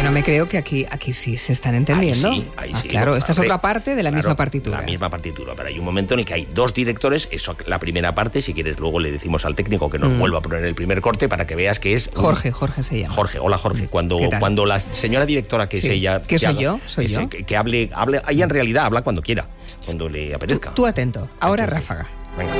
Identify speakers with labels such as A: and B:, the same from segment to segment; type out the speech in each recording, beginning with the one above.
A: Yo no me creo que aquí sí se están entendiendo.
B: Ahí sí.
A: Claro, esta es otra parte de la misma partitura.
B: La misma partitura, pero hay un momento en el que hay dos directores, eso, la primera parte, si quieres luego le decimos al técnico que nos vuelva a poner el primer corte para que veas que es...
A: Jorge se llama.
B: Jorge, hola Jorge. Cuando la señora directora, que es ella...
A: ¿Que soy yo? Soy yo.
B: Que hable, ella en realidad habla cuando quiera, cuando le apetezca.
A: Tú atento, ahora entonces, ráfaga.
B: Venga.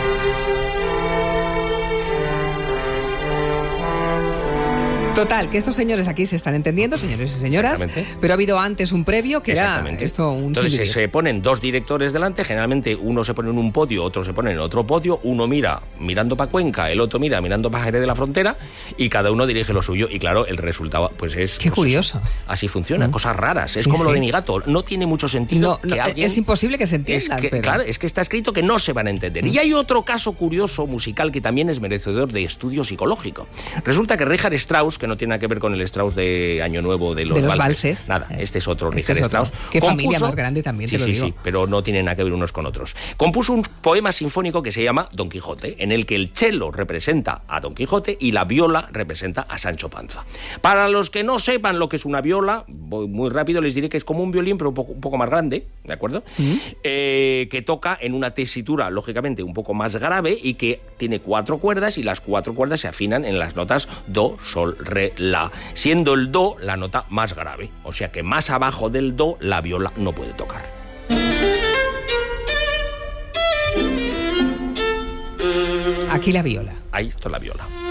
A: Total, que estos señores aquí se están entendiendo, señores y señoras, pero ha habido antes un previo que era esto un
B: Entonces se ponen dos directores delante, generalmente uno se pone en un podio, otro se pone en otro podio, uno mira mirando para Cuenca, el otro mira mirando para Jerez de la Frontera y cada uno dirige lo suyo y claro, el resultado pues es...
A: Qué curioso.
B: Así funciona, cosas raras, es como lo de Nigato, no tiene mucho sentido que alguien...
A: Es imposible que se entiendan, pero...
B: Claro, es que está escrito que no se van a entender. Y hay otro caso curioso musical que también es merecedor de estudio psicológico. Resulta que Richard Strauss, que no tiene nada que ver con el Strauss de Año Nuevo de los valses. Nada, este es otro Richard Strauss.
A: Qué familia más grande también, te lo digo.
B: Sí, pero no tienen nada que ver unos con otros. Compuso un poema sinfónico que se llama Don Quijote, en el que el cello representa a Don Quijote y la viola representa a Sancho Panza. Para los que no sepan lo que es una viola, voy muy rápido, les diré que es como un violín, pero un poco más grande, ¿de acuerdo? Que toca en una tesitura, lógicamente, un poco más grave y que tiene 4 cuerdas y las 4 cuerdas se afinan en las notas do, sol, re, la, siendo el do la nota más grave, o sea que más abajo del do la viola no puede tocar.
A: Aquí la viola.
B: Ahí está la viola.